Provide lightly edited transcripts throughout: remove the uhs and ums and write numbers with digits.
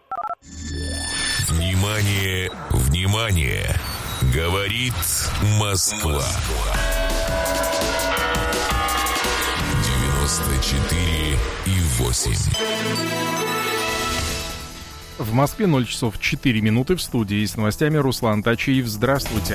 Внимание, внимание! Говорит Москва. 94,8. В Москве 0 часов 4 минуты. В студии с новостями Руслан Тачиев. Здравствуйте.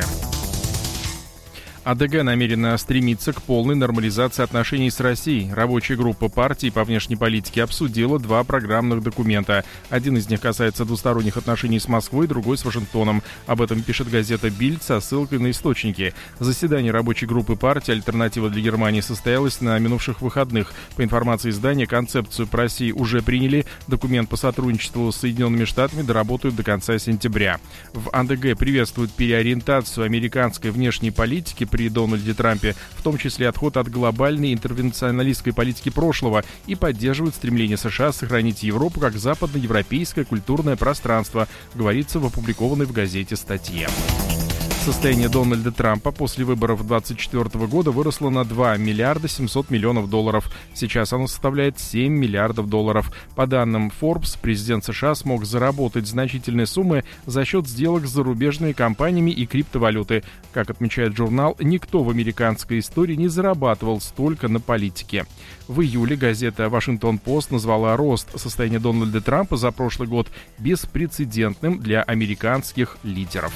АДГ намерена стремиться к полной нормализации отношений с Россией. Рабочая группа партии по внешней политике обсудила два программных документа. Один из них касается двусторонних отношений с Москвой, другой с Вашингтоном. Об этом пишет газета «Бильд» со ссылкой на источники. Заседание рабочей группы партии «Альтернатива для Германии» состоялось на минувших выходных. По информации издания, концепцию по России уже приняли. Документ по сотрудничеству с Соединенными Штатами доработают до конца сентября. В АДГ приветствуют переориентацию американской внешней политики при Дональде Трампе, в том числе отход от глобальной интервенционалистской политики прошлого, и поддерживают стремление США сохранить Европу как западноевропейское культурное пространство, говорится в опубликованной в газете статье. Состояние Дональда Трампа после выборов 2024 года выросло на 2 миллиарда 700 миллионов долларов. Сейчас оно составляет 7 миллиардов долларов. По данным Forbes, президент США смог заработать значительные суммы за счет сделок с зарубежными компаниями и криптовалюты. Как отмечает журнал, никто в американской истории не зарабатывал столько на политике. В июле газета «Вашингтон-Пост» назвала рост состояния Дональда Трампа за прошлый год беспрецедентным для американских лидеров.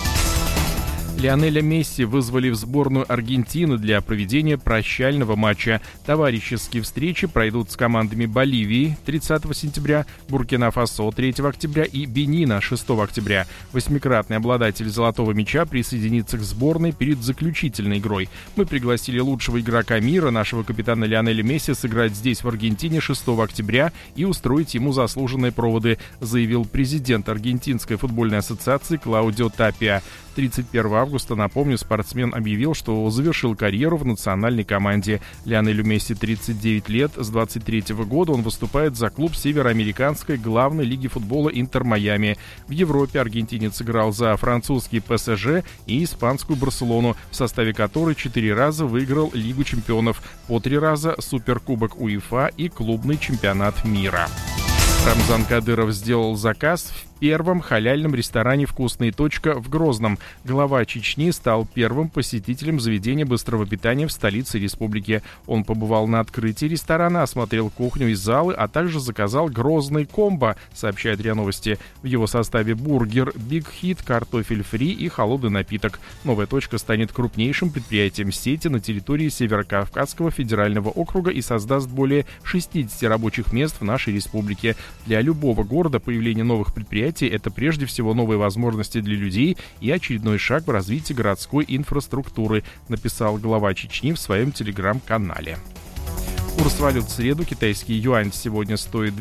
Лионеля Месси вызвали в сборную Аргентины для проведения прощального матча. Товарищеские встречи пройдут с командами Боливии 30 сентября, Буркина-Фасо 3 октября и Бенина 6 октября. Восьмикратный обладатель золотого мяча присоединится к сборной перед заключительной игрой. Мы пригласили лучшего игрока мира, нашего капитана Лионеля Месси, сыграть здесь, в Аргентине, 6 октября и устроить ему заслуженные проводы, заявил президент Аргентинской футбольной ассоциации Клаудио Тапиа. 31 августа, напомню, спортсмен объявил, что завершил карьеру в национальной команде. Лионелю Месси 39 лет. С 23 года он выступает за клуб североамериканской главной лиги футбола «Интер Майами». В Европе аргентинец играл за французский ПСЖ и испанскую Барселону, в составе которой 4 раза выиграл Лигу чемпионов, по 3 раза Суперкубок УЕФА и клубный чемпионат мира. Рамзан Кадыров сделал заказ в первом халяльном ресторане «Вкусная точка» в Грозном. Глава Чечни стал первым посетителем заведения быстрого питания в столице республики. Он побывал на открытии ресторана, осмотрел кухню и залы, а также заказал грозный комбо, сообщает РИА Новости. В его составе бургер, биг хит, картофель фри и холодный напиток. Новая точка станет крупнейшим предприятием сети на территории Северокавказского федерального округа и создаст более 60 рабочих мест в нашей республике. Для любого города появление новых предприятий — это прежде всего новые возможности для людей и очередной шаг в развитии городской инфраструктуры, написал глава Чечни в своем телеграм-канале. Курс валют в среду. Китайский юань сегодня стоит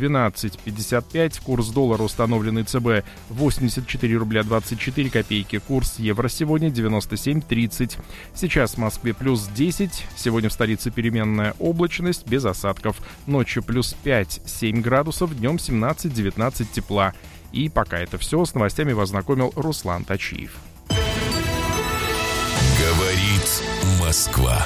12,55. Курс доллара, установленный ЦБ, 84 рубля 24 копейки. Курс евро сегодня 97,30. Сейчас в Москве плюс 10. Сегодня в столице переменная облачность, без осадков. Ночью плюс 5-7 градусов, днем 17-19 тепла. И пока это все. С новостями вас знакомил Руслан Тачиев. Говорит Москва.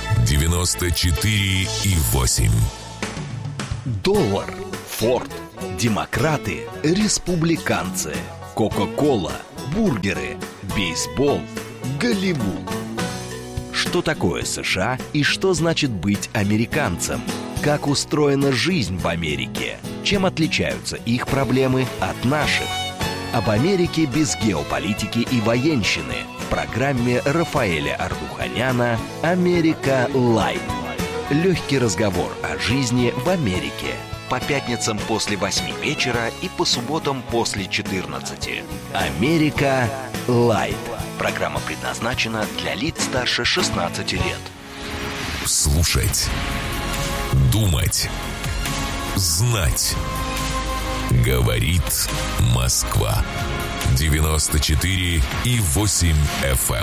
94,8. Доллар, Форд, демократы, республиканцы, Кока-кола, бургеры, бейсбол, Голливуд. Что такое США и что значит быть американцем? Как устроена жизнь в Америке? Чем отличаются их проблемы от наших? Об Америке без геополитики и военщины в программе Рафаэля Ардуханяна «Америка Лайт». Легкий разговор о жизни в Америке. По пятницам после 8 вечера и по субботам после 14. «Америка Лайт». Программа предназначена для лиц старше 16 лет. Слушать. Думать. Знать. Говорит Москва. 94,8 FM.